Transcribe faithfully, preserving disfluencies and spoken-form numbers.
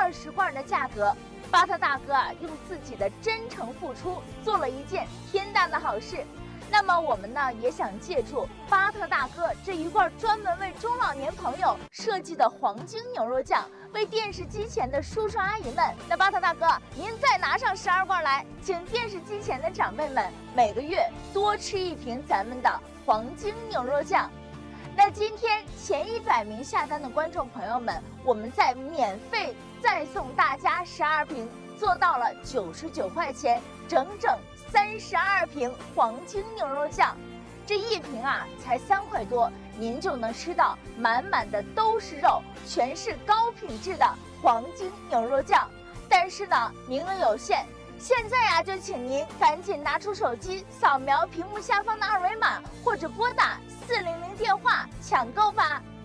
二十罐的价格，巴特大哥啊用自己的真诚付出做了一件天大的好事。那么我们呢也想借助巴特大哥这一罐专门为中老年朋友设计的黄金牛肉酱，为电视机前的叔叔阿姨们，那巴特大哥您再拿上十二罐来，请电视机前的长辈们每个月多吃一瓶咱们的黄金牛肉酱。那今天前一百名下单的观众朋友们，我们再免费再送大家十二瓶，做到了九十九块钱，整整三十二瓶黄金牛肉酱。这一瓶啊才三块多，您就能吃到满满的都是肉，全是高品质的黄金牛肉酱。但是呢名额有限，现在啊就请您赶紧拿出手机扫描屏幕下方的二维码，或者拨打四零零电话抢购吧。